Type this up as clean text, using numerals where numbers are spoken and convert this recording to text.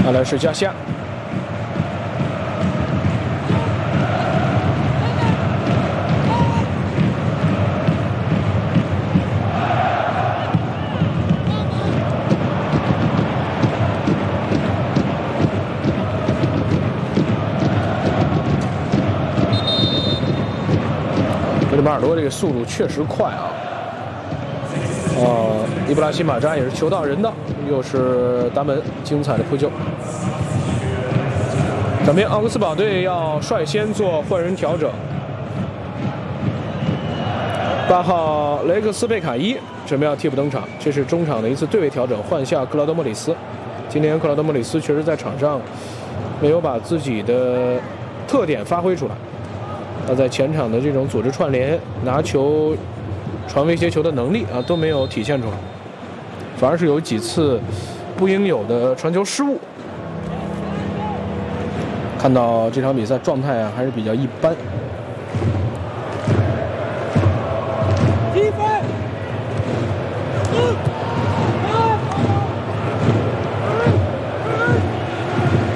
阿莱什加西亚。德里马尔多这个速度确实快啊！伊布拉辛马扎也是球到人的，又是达门精彩的扑救。两边奥格斯堡队要率先做换人调整。8号雷克斯贝卡伊准备要替补登场，这是中场的一次对位调整，换下克劳德莫里斯。今天克劳德莫里斯确实在场上没有把自己的特点发挥出来。他在前场的这种组织串联、拿球、传威胁球的能力都没有体现出来，反而是有几次不应有的传球失误。看到这场比赛状态还是比较一般。